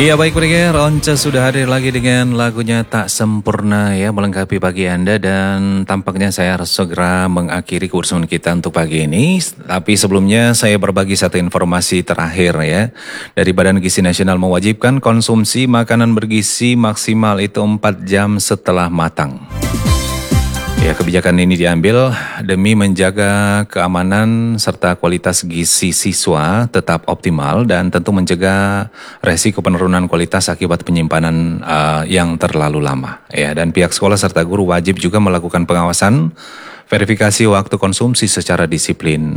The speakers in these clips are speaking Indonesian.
Iya baik pendengar, Once sudah hadir lagi dengan lagunya Tak Sempurna ya melengkapi pagi Anda dan tampaknya saya harus segera mengakhiri kebersamaan kita untuk pagi ini. Tapi sebelumnya saya berbagi satu informasi terakhir ya. Dari Badan Gizi Nasional mewajibkan konsumsi makanan bergizi maksimal itu 4 jam setelah matang. Ya, kebijakan ini diambil demi menjaga keamanan serta kualitas gizi siswa tetap optimal dan tentu mencegah resiko penurunan kualitas akibat penyimpanan yang terlalu lama. Ya, dan pihak sekolah serta guru wajib juga melakukan pengawasan, verifikasi waktu konsumsi secara disiplin.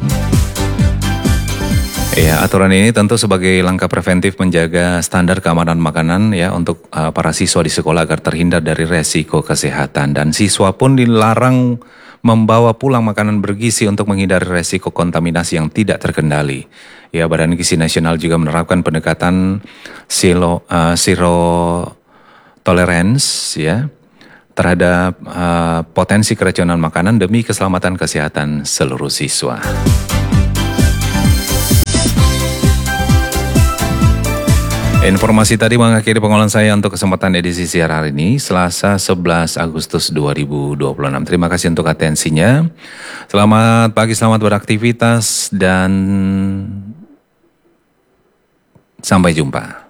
Ya, aturan ini tentu sebagai langkah preventif menjaga standar keamanan makanan ya untuk para siswa di sekolah agar terhindar dari resiko kesehatan. Dan siswa pun dilarang membawa pulang makanan bergizi untuk menghindari resiko kontaminasi yang tidak terkendali. Ya, Badan Gizi Nasional juga menerapkan pendekatan zero tolerance ya terhadap potensi keracunan makanan demi keselamatan kesehatan seluruh siswa. Informasi tadi mengakhiri pengolahan saya untuk kesempatan edisi siar hari ini, Selasa 11 Agustus 2026. Terima kasih untuk atensinya. Selamat pagi, selamat beraktivitas, dan sampai jumpa.